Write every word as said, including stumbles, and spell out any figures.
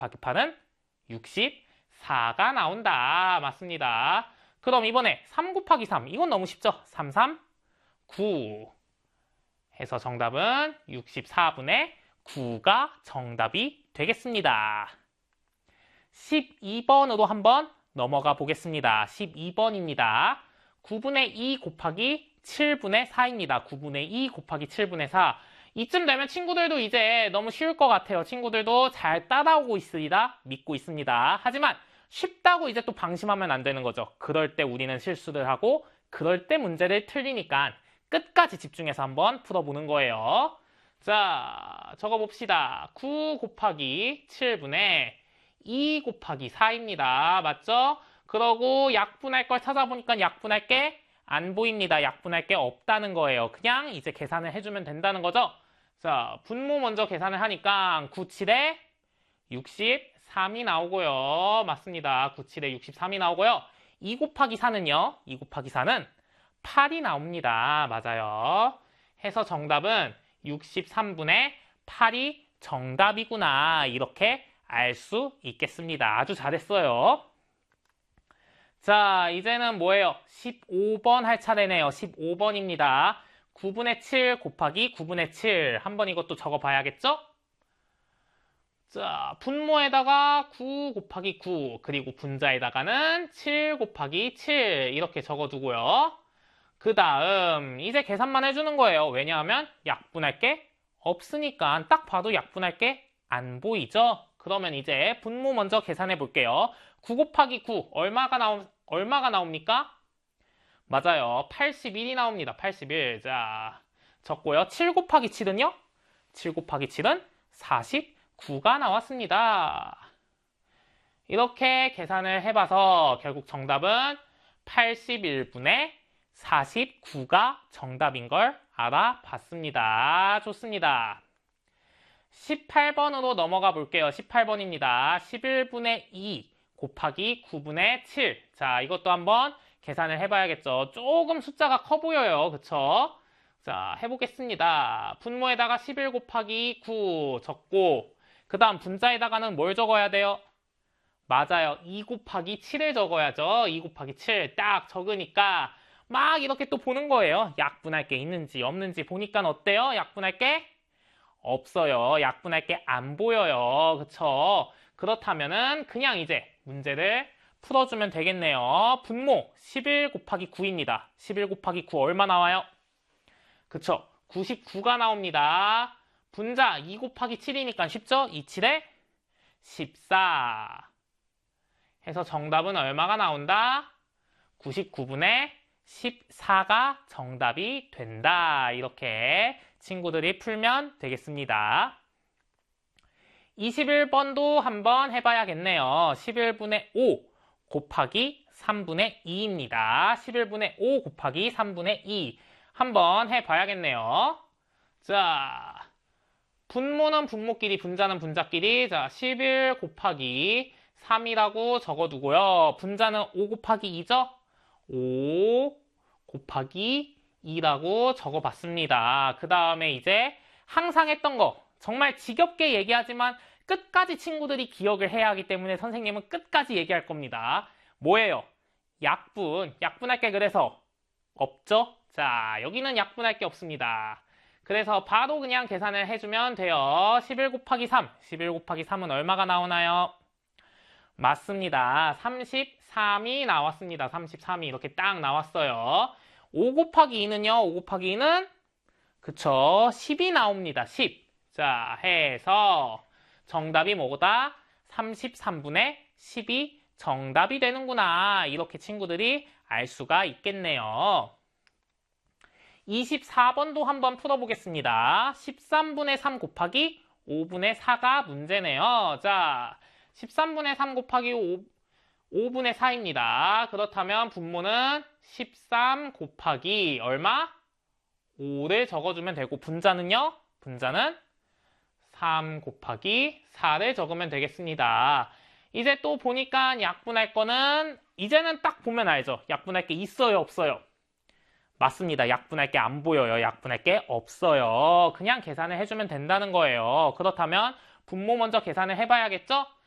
곱하기 팔은 육십사가 나온다. 맞습니다. 그럼 이번에 삼 곱하기 삼. 이건 너무 쉽죠? 삼, 삼, 구. 해서 정답은 육십사분의 구가 정답이 되겠습니다. 십이 번으로 한번 넘어가 보겠습니다. 십이 번입니다. 구분의 이 곱하기 칠분의 사입니다. 구분의 이 곱하기 칠분의 사. 이쯤 되면 친구들도 이제 너무 쉬울 것 같아요. 친구들도 잘 따라오고 있으리라 믿고 있습니다. 하지만 쉽다고 이제 또 방심하면 안 되는 거죠. 그럴 때 우리는 실수를 하고 그럴 때 문제를 틀리니까 끝까지 집중해서 한번 풀어보는 거예요. 자, 적어봅시다. 구 곱하기 칠분의 이 곱하기 사입니다. 맞죠? 그러고 약분할 걸 찾아보니까 약분할 게 안 보입니다. 약분할 게 없다는 거예요. 그냥 이제 계산을 해주면 된다는 거죠. 자, 분모 먼저 계산을 하니까 구, 칠에 육십삼이 나오고요. 맞습니다. 구, 칠에 육십삼이 나오고요. 이 곱하기 사는요. 이 곱하기 사는 팔이 나옵니다. 맞아요. 해서 정답은 육십삼분의 팔이 정답이구나. 이렇게 알 수 있겠습니다. 아주 잘했어요. 자, 이제는 뭐예요? 십오 번 할 차례네요. 십오 번입니다. 구분의 칠 곱하기 구분의 칠. 한번 이것도 적어봐야겠죠? 자, 분모에다가 구 곱하기 구, 그리고 분자에다가는 칠 곱하기 칠 이렇게 적어두고요. 그 다음 이제 계산만 해주는 거예요. 왜냐하면 약분할 게 없으니까 딱 봐도 약분할 게 안 보이죠? 그러면 이제 분모 먼저 계산해 볼게요. 구 곱하기 구 얼마가 나오, 얼마가 나옵니까? 맞아요. 팔십일이 나옵니다. 팔십일. 자, 적고요. 칠 곱하기 칠은요? 칠 곱하기 칠은 사십구가 나왔습니다. 이렇게 계산을 해봐서 결국 정답은 팔십일분의 사십구가 정답인 걸 알아봤습니다. 좋습니다. 십팔 번으로 넘어가 볼게요. 십팔 번입니다. 십일분의 이 곱하기 구분의 칠. 자, 이것도 한번 계산을 해봐야겠죠. 조금 숫자가 커 보여요. 그쵸? 자, 해보겠습니다. 분모에다가 십일 곱하기 구 적고 그 다음 분자에다가는 뭘 적어야 돼요? 맞아요. 이 곱하기 칠을 적어야죠. 이 곱하기 칠 딱 적으니까 막 이렇게 또 보는 거예요. 약분할 게 있는지 없는지 보니까 어때요? 약분할 게 없어요. 약분할 게 안 보여요. 그쵸? 그렇다면은 그냥 이제 문제를 풀어주면 되겠네요. 분모 십일 곱하기 구입니다. 십일 곱하기 구 얼마 나와요? 그쵸? 구십구가 나옵니다. 분자 이 곱하기 칠이니까 쉽죠? 이, 칠에 십사. 해서 정답은 얼마가 나온다? 구십구분의 십사가 정답이 된다. 이렇게 친구들이 풀면 되겠습니다. 이십일 번도 한번 해봐야겠네요. 십일분의 오 곱하기 삼분의 이입니다. 십일분의 오 곱하기 삼분의 이 한번 해봐야겠네요. 자, 분모는 분모끼리, 분자는 분자끼리. 자, 십일 곱하기 삼이라고 적어두고요. 분자는 오 곱하기 이죠? 오 곱하기 이라고 적어봤습니다. 그 다음에 이제 항상 했던 거, 정말 지겹게 얘기하지만 끝까지 친구들이 기억을 해야 하기 때문에 선생님은 끝까지 얘기할 겁니다. 뭐예요? 약분. 약분할 게 그래서 없죠? 자, 여기는 약분할 게 없습니다. 그래서 바로 그냥 계산을 해주면 돼요. 십일 곱하기 삼. 십일 곱하기 삼은 얼마가 나오나요? 맞습니다. 삼십삼이 나왔습니다. 삼십삼이 이렇게 딱 나왔어요. 오 곱하기 이는요? 오 곱하기 이는 그쵸? 십이 나옵니다. 십. 자, 해서 정답이 뭐다? 삼십삼분의 십이 정답이 되는구나. 이렇게 친구들이 알 수가 있겠네요. 이십사 번도 한번 풀어보겠습니다. 십삼분의 삼 곱하기 오분의 사가 문제네요. 자, 십삼분의 삼 곱하기 오, 오분의 사입니다. 그렇다면 분모는 십삼 곱하기 얼마? 오를 적어주면 되고 분자는요? 분자는 삼 곱하기 사를 적으면 되겠습니다. 이제 또 보니까 약분할 거는 이제는 딱 보면 알죠? 약분할 게 있어요? 없어요? 맞습니다. 약분할 게 안 보여요. 약분할 게 없어요. 그냥 계산을 해주면 된다는 거예요. 그렇다면 분모 먼저 계산을 해봐야겠죠?